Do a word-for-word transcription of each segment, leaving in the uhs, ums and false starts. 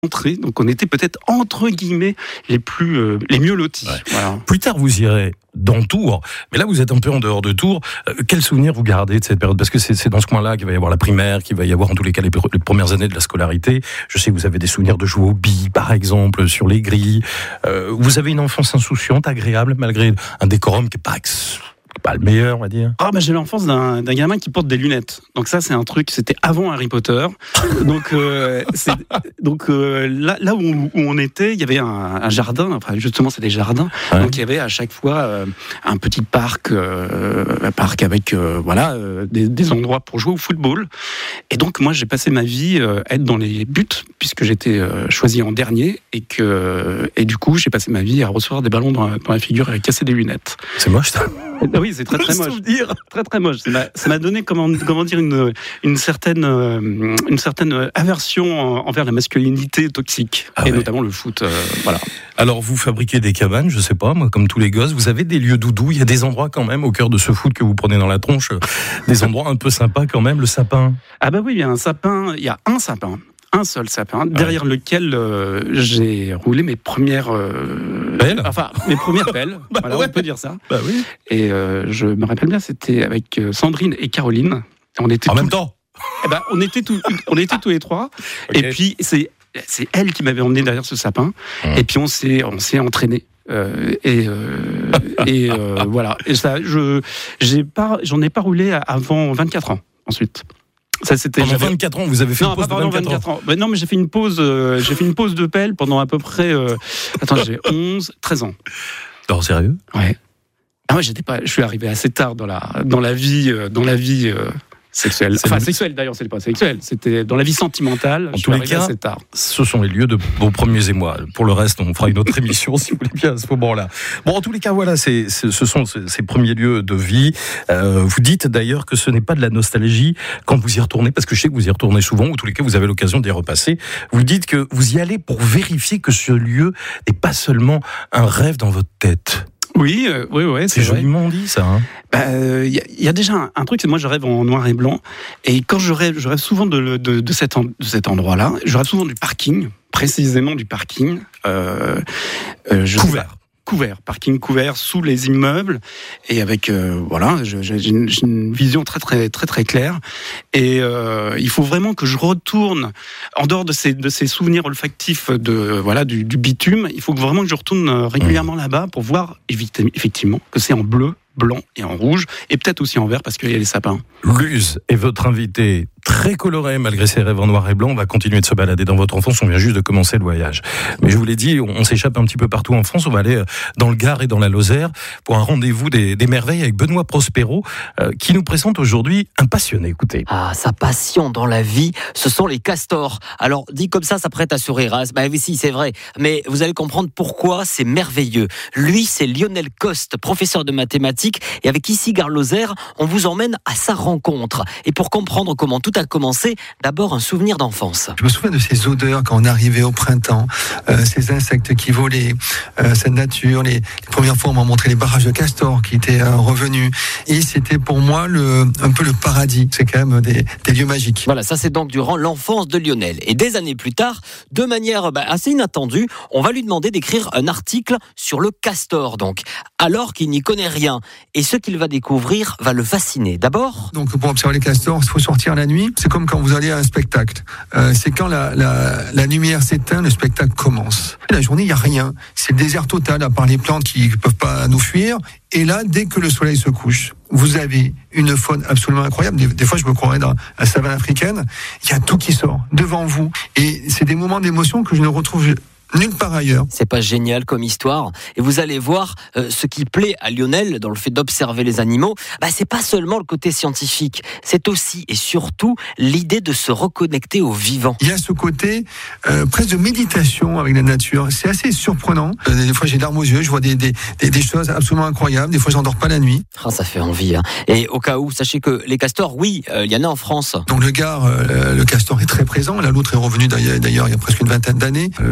entrée, donc on était peut-être entre guillemets les plus euh, les mieux lotis. Ouais. Voilà. Plus tard, vous irez dans Tours, mais là, vous êtes un peu en dehors de Tours. Euh, quel souvenir vous gardez de cette période ? Parce que c'est, c'est dans ce coin-là qu'il va y avoir la primaire, qu'il va y avoir en tous les cas les, les premières années de la scolarité. Je sais que vous avez des souvenirs de jouer aux billes, par exemple, sur les grilles. Euh, vous avez une enfance insouciante, agréable, malgré un décorum qui n'est pas ex- pas le meilleur, on va dire. Ah bah j'ai l'enfance d'un, d'un gamin qui porte des lunettes. Donc ça c'est un truc, c'était avant Harry Potter. Donc euh, c'est, donc euh, là là où, où on était, il y avait un, un jardin. Enfin justement c'est des jardins. Ouais. Donc il y avait à chaque fois euh, un petit parc, euh, un parc avec euh, voilà euh, des, des endroits pour jouer au football. Et donc moi j'ai passé ma vie euh, à être dans les buts puisque j'étais euh, choisi en dernier et que et du coup j'ai passé ma vie à recevoir des ballons dans la, dans la figure et à casser des lunettes. C'est moche ça. Ah oui, c'est très très moche. Très très moche. Ça m'a, ça m'a donné comment comment dire une une certaine euh, une certaine aversion envers la masculinité toxique ah et ouais. notamment le foot. Euh, voilà. Alors vous fabriquez des cabanes, je sais pas, moi comme tous les gosses, vous avez des lieux doudous. Il y a des endroits quand même au cœur de ce foot que vous prenez dans la tronche, des endroits un peu sympas quand même. Le sapin. Ah bah oui, il y a un sapin. Il y a un sapin. Un seul sapin, derrière ouais. lequel euh, j'ai roulé mes premières euh, pelles. Enfin, mes premières pelles. bah voilà, ouais. On peut dire ça. Bah oui. Et euh, je me rappelle bien, c'était avec Sandrine et Caroline. On était en tout... même temps. Eh ben, on était tous, on était tous les trois. Okay. Et puis c'est c'est elle qui m'avait emmené derrière ce sapin. Mmh. Et puis on s'est on s'est entraîné. Euh, et euh, et euh, voilà. Et ça, je j'ai pas, j'en ai pas roulé avant vingt-quatre ans. Ensuite. Ça, c'était pendant vingt-quatre ans, vous avez fait non, une pause pas de vingt-quatre, vingt-quatre ans. ans. Ben non, mais j'ai fait une pause. Euh, j'ai fait une pause de pelle pendant à peu près. Euh, attends, j'ai onze, treize ans. Non, sérieux ? Ouais. Ah ouais, j'étais pas. Je suis arrivé assez tard dans la dans la vie euh, dans la vie euh, sexuelle. C'est enfin, le... sexuelle d'ailleurs, c'est pas sexuel. C'était dans la vie sentimentale. En tous les cas, assez tard. Ce sont les lieux de vos premiers émois. Pour le reste, on fera une autre émission si vous voulez bien à ce moment-là. Bon, en tous les cas, voilà, c'est, c'est, ce sont ces premiers lieux de vie. Euh, vous dites d'ailleurs que ce n'est pas de la nostalgie quand vous y retournez, parce que je sais que vous y retournez souvent, ou en tous les cas, vous avez l'occasion d'y repasser. Vous dites que vous y allez pour vérifier que ce lieu n'est pas seulement un rêve dans votre tête. Oui, euh, oui, oui, c'est, c'est joliment dit ça. Il hein. bah, euh, y, y a déjà un, un truc, c'est moi je rêve en noir et blanc, et quand je rêve, je rêve souvent de, de, de, cet, en, de cet endroit-là. Je rêve souvent du parking, précisément du parking. Euh, euh, je couvert. Couvert, parking couvert sous les immeubles et avec euh, voilà, je, j'ai, une, j'ai une vision très très très très claire et euh, il faut vraiment que je retourne en dehors de ces de ces souvenirs olfactifs de voilà du, du bitume. Il faut vraiment que je retourne régulièrement là-bas pour voir effectivement que c'est en bleu, blanc et en rouge et peut-être aussi en vert parce qu'il y a les sapins. Luz est votre invité, très coloré malgré ses rêves en noir et blanc. On va continuer de se balader dans votre enfance. On vient juste de commencer le voyage. Mais je vous l'ai dit, on s'échappe un petit peu partout en France. On va aller dans le Gard et dans la Lozère pour un rendez-vous des, des merveilles avec Benoît Prospero euh, qui nous présente aujourd'hui un passionné. Écoutez. Ah, sa passion dans la vie, ce sont les castors. Alors, dit comme ça, ça prête à sourire. Hein. Bah oui, si, c'est vrai. Mais vous allez comprendre pourquoi c'est merveilleux. Lui, c'est Lionel Coste, professeur de mathématiques. Et avec Ici Gare Lozère, on vous emmène à sa rencontre. Et pour comprendre comment tout a commencé, d'abord un souvenir d'enfance. Je me souviens de ces odeurs quand on arrivait au printemps, euh, ces insectes qui volaient, euh, cette nature. Les, les premières fois, on m'a montré les barrages de castors qui étaient euh, revenus. Et c'était pour moi le, un peu le paradis. C'est quand même des, des lieux magiques. Voilà, ça c'est donc durant l'enfance de Lionel. Et des années plus tard, de manière bah, assez inattendue, on va lui demander d'écrire un article sur le castor, donc, alors qu'il n'y connaît rien. Et ce qu'il va découvrir va le fasciner. D'abord... Donc pour observer les castors, il faut sortir la nuit. C'est comme quand vous allez à un spectacle. Euh, c'est quand la, la, la lumière s'éteint, le spectacle commence. Et la journée, il n'y a rien. C'est le désert total, à part les plantes qui ne peuvent pas nous fuir. Et là, dès que le soleil se couche, vous avez une faune absolument incroyable. Des, des fois, je me croirais dans la savane africaine. Il y a tout qui sort devant vous. Et c'est des moments d'émotion que je ne retrouve nulle part ailleurs. C'est pas génial comme histoire. Et vous allez voir, euh, ce qui plaît à Lionel dans le fait d'observer les animaux, bah, c'est pas seulement le côté scientifique, c'est aussi et surtout l'idée de se reconnecter au vivant. Il y a ce côté euh, presque de méditation avec la nature. C'est assez surprenant. Euh, des fois, j'ai larmes aux yeux, je vois des, des, des, des choses absolument incroyables. Des fois, j'endors pas la nuit. Ah, ça fait envie. Hein. Et au cas où, sachez que les castors, oui, il euh, y en a en France. Donc le Gard, euh, le castor est très présent. La loutre est revenue d'ailleurs, d'ailleurs il y a presque une vingtaine d'années. Le Gardon,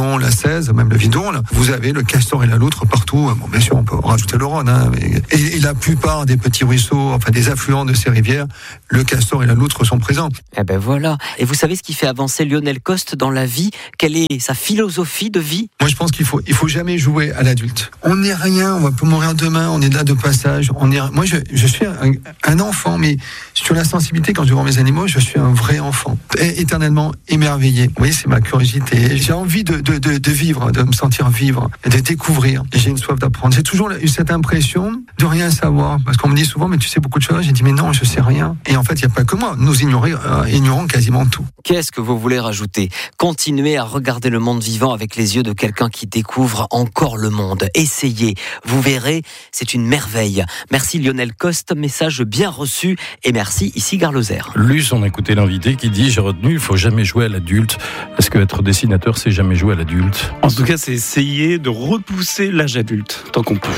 Léon, la seize, même le Vidon, vous avez le castor et la loutre partout. Bon, bien sûr, on peut rajouter le Rhône. Hein, mais... et, et la plupart des petits ruisseaux, enfin des affluents de ces rivières, le castor et la loutre sont présents. Eh ben voilà. Et vous savez ce qui fait avancer Lionel Coste dans la vie? Quelle est sa philosophie de vie? Moi, je pense qu'il faut, il faut jamais jouer à l'adulte. On n'est rien, on va pas mourir demain, on est là de passage. On est, moi, je, je suis un, un enfant, mais sur la sensibilité, quand je vois mes animaux, je suis un vrai enfant, é- éternellement émerveillé. Vous voyez, c'est ma curiosité. J'ai envie de, de, de, de vivre, de me sentir vivre, de découvrir. Et j'ai une soif d'apprendre. J'ai toujours eu cette impression de rien savoir, parce qu'on me dit souvent, mais tu sais beaucoup de choses. J'ai dit, mais non, je sais rien. Et en fait, il n'y a pas que moi. Nous ignorons, euh, ignorons quasiment tout. Qu'est-ce que vous voulez rajouter? Continuez à regarder le monde vivant avec les yeux de quelqu'un qui découvre encore le monde. Essayez, vous verrez, c'est une merveille. Merci Lionel Coste, message bien reçu, et merci ici Gare Lozère. Luce, on a écouté l'invité qui dit, j'ai retenu, il faut jamais jouer à l'adulte. Est-ce que être dessinateur, c'est jamais jouer à l'adulte? En tout cas, c'est essayer de repousser l'âge adulte tant qu'on peut.